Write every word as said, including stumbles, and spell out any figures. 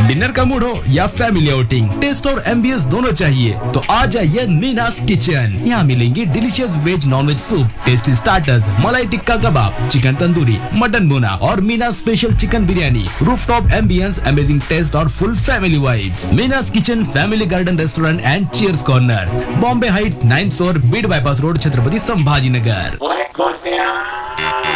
Dinner का mood हो या फैमिली आउटिंग, टेस्ट और एम्बियंस दोनों चाहिए तो आ जाइए मीनास किचन। यहाँ मिलेंगी delicious veg non veg soup, tasty starters, मलाई टिक्का कबाब, चिकन तंदूरी, मटन भुना और Meena special chicken biryani, rooftop ambience, amazing taste और full family vibes. मीनास kitchen, family garden restaurant and cheers corner, Bombay Heights, ninth floor, Beed bypass road, Chhatrapati Sambhaji Nagar.